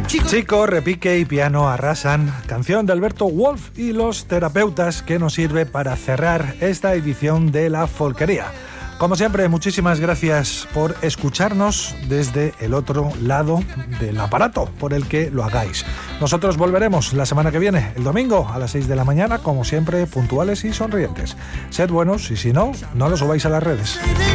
Chico, repique y piano arrasan, canción de Alberto Wolf y los terapeutas, que nos sirve para cerrar esta edición de La Folquería. Como siempre, muchísimas gracias por escucharnos desde el otro lado del aparato por el que lo hagáis. Nosotros volveremos la semana que viene, el domingo a las 6 de la mañana, como siempre, puntuales y sonrientes. Sed buenos y si no, no lo subáis a las redes.